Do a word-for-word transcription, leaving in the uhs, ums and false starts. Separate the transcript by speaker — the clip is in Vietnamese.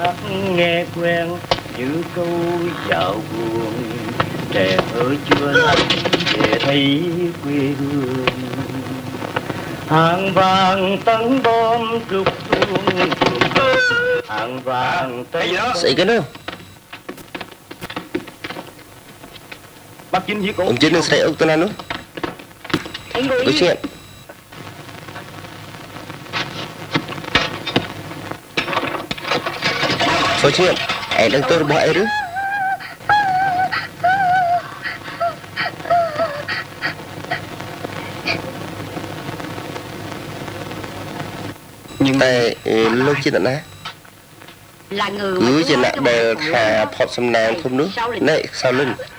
Speaker 1: hát nghe quen như câu dạo buồn, trẻ thơ chưa lắm để thấy quê hương. Hàng vàng tấn bom rục xuống, hàng vàng tấn
Speaker 2: Xảy cái nữa.
Speaker 1: Bác Chính với cô
Speaker 2: Ông Chính đang xảy ông tên nào nữa? Tôi chuyện. Tôi chuyện. Em đang tôi bỏ em nữa. Nhưng tại lúc chuyện đó
Speaker 3: là người
Speaker 2: cứ chuyện nặng đều thà phọt xâm nàng không nước. Này, sao lưng